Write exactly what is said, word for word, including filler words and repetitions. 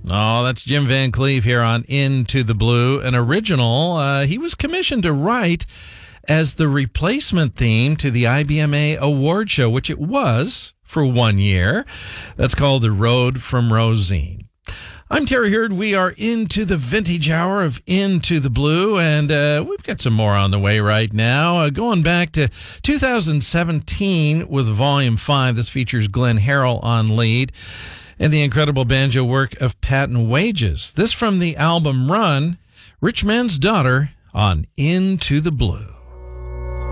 Oh, that's Jim Van Cleef here on Into the Blue, an original uh, he was commissioned to write as the replacement theme to the I B M A award show, which it was for one year. That's called The Road from Rosine. I'm Terry Hurd. We are into the vintage hour of Into the Blue, and uh, we've got some more on the way right now. Uh, going back to two thousand seventeen with Volume five, this features Glenn Harrell on lead, and the incredible banjo work of Patton Wages. This from the album Run, Rich Man's Daughter on Into the Blue.